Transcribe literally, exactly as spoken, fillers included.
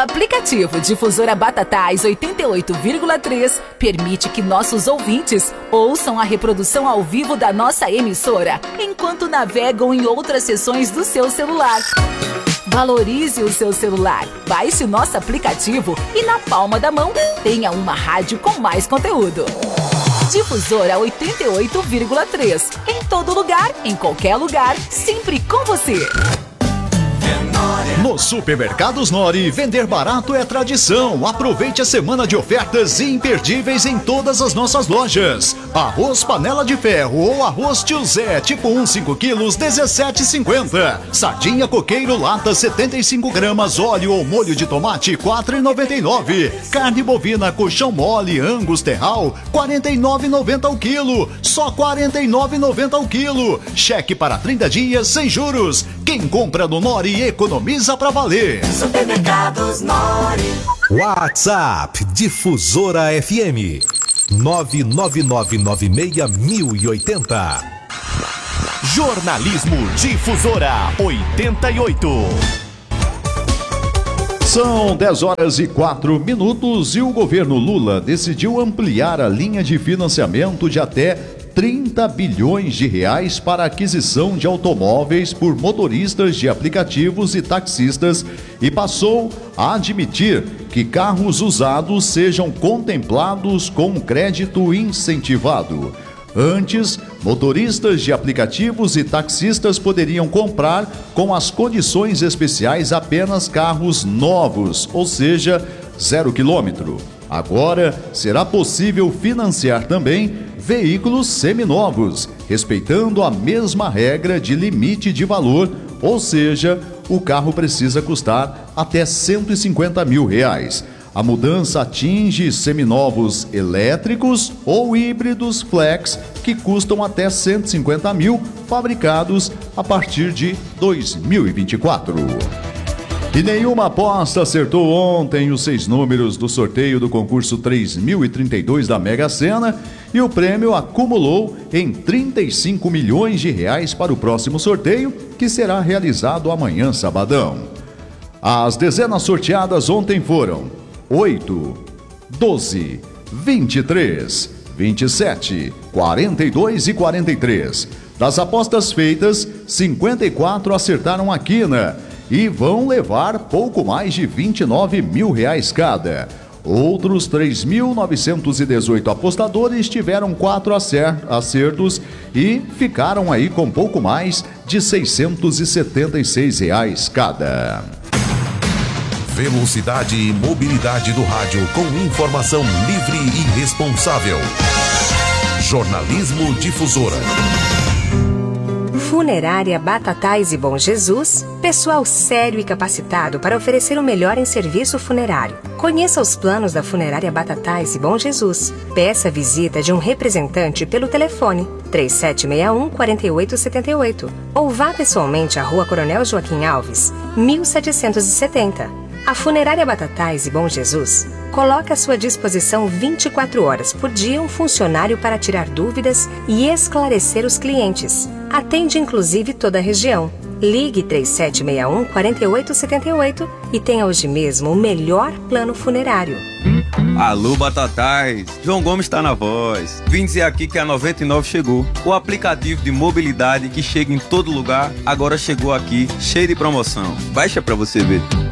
aplicativo Difusora Batatais oitenta e oito vírgula três permite que nossos ouvintes ouçam a reprodução ao vivo da nossa emissora enquanto navegam em outras seções do seu celular. Valorize o seu celular, baixe o nosso aplicativo e na palma da mão tenha uma rádio com mais conteúdo. Difusora oitenta e oito vírgula três. Em todo lugar, em qualquer lugar, sempre com você. Nos supermercados Nori, vender barato é tradição. Aproveite a semana de ofertas imperdíveis em todas as nossas lojas. Arroz panela de ferro ou arroz tio Zé, tipo um, cinco quilos, dezessete e cinquenta. Sardinha coqueiro, lata, setenta e cinco gramas, óleo ou molho de tomate, quatro e noventa e nove. Carne bovina, colchão mole, Angus terral, quarenta e nove e noventa o quilo. Só quarenta e nove e noventa o quilo. Cheque para trinta dias sem juros. Quem compra no Nori economiza pra valer. Supermercados Nori. WhatsApp Difusora F M nove nove nove nove seis mil e oitenta. Jornalismo Difusora oitenta e oito. São dez horas e quatro minutos e o governo Lula decidiu ampliar a linha de financiamento de até trinta bilhões de reais para a aquisição de automóveis por motoristas de aplicativos e taxistas e passou a admitir que carros usados sejam contemplados com crédito incentivado. Antes, motoristas de aplicativos e taxistas poderiam comprar com as condições especiais apenas carros novos, ou seja, zero quilômetro. Agora, será possível financiar também veículos seminovos, respeitando a mesma regra de limite de valor, ou seja, o carro precisa custar até cento e cinquenta mil reais. A mudança atinge seminovos elétricos ou híbridos flex, que custam até cento e cinquenta mil, fabricados a partir de dois mil e vinte e quatro. E nenhuma aposta acertou ontem os seis números do sorteio do concurso três mil e trinta e dois da Mega Sena e o prêmio acumulou em trinta e cinco milhões de reais para o próximo sorteio, que será realizado amanhã, sabadão. As dezenas sorteadas ontem foram oito, doze, vinte e três, vinte e sete, quarenta e dois e quarenta e três. Das apostas feitas, cinquenta e quatro acertaram a quina e vão levar pouco mais de vinte e nove mil reais cada. Outros três mil novecentos e dezoito apostadores tiveram quatro acertos e ficaram aí com pouco mais de seiscentos e setenta e seis reais cada. Velocidade e mobilidade do rádio com informação livre e responsável. Jornalismo Difusora. Funerária Batatais e Bom Jesus, pessoal sério e capacitado para oferecer o melhor em serviço funerário. Conheça os planos da Funerária Batatais e Bom Jesus. Peça a visita de um representante pelo telefone três sete seis um, quatro oito sete oito ou vá pessoalmente à Rua Coronel Joaquim Alves, mil setecentos e setenta. A Funerária Batatais e Bom Jesus coloca à sua disposição vinte e quatro horas por dia um funcionário para tirar dúvidas e esclarecer os clientes. Atende inclusive toda a região. Ligue três sete seis um, quatro oito sete oito e tenha hoje mesmo o melhor plano funerário. Alô, Batatais! João Gomes está na voz. Vim dizer aqui que a noventa e nove chegou. O aplicativo de mobilidade que chega em todo lugar, agora chegou aqui, cheio de promoção. Baixa pra você ver.